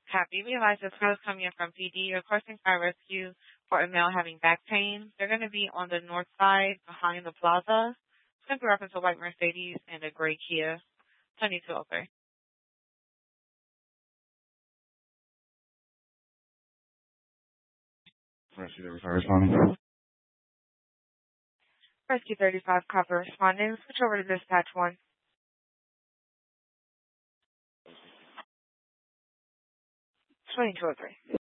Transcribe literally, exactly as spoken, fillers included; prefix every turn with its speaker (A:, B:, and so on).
A: Happy. We realize this call is coming in from P D. Requesting fire rescue for a male having back pain. They're going to be on the north side behind the plaza. Simply reference a white Mercedes and a gray Kia. twenty-two oh three.
B: Rescue thirty-five responding.
A: Rescue thirty-five copper responding. Switch over to dispatch one. twenty-two oh three.